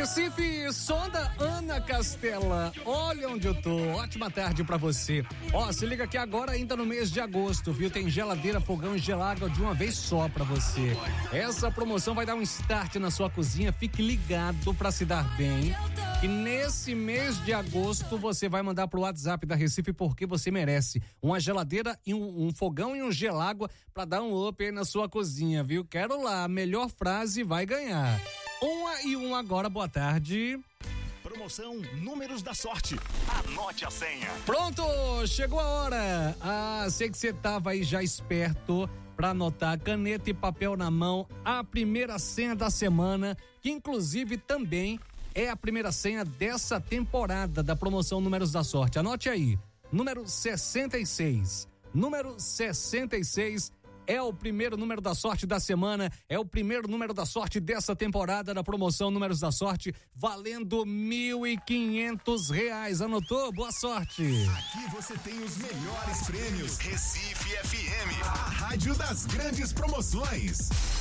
Recife, sonda Ana Castela. Olha onde eu tô. Ótima tarde pra você. Ó, se liga que agora ainda no mês de agosto, viu? Tem geladeira, fogão e gelágua de uma vez só pra você. Essa promoção vai dar um start na sua cozinha. Fique ligado pra se dar bem. E nesse mês de agosto você vai mandar pro WhatsApp da Recife porque você merece. Uma geladeira e um fogão e um gelágua pra dar um up aí na sua cozinha, viu? Quero lá, a melhor frase vai ganhar. 1 agora, boa tarde. Promoção Números da Sorte. Anote a senha. Pronto, chegou a hora. Sei que você tava aí já esperto pra anotar, caneta e papel na mão, a primeira senha da semana, que inclusive também é a primeira senha dessa temporada da promoção Números da Sorte. Anote aí, número 66. Número 66 é o primeiro número da sorte da semana, é o primeiro número da sorte dessa temporada da promoção Números da Sorte, valendo R$1.500. Anotou? Boa sorte. Aqui você tem os melhores prêmios. Recife FM, a rádio das grandes promoções.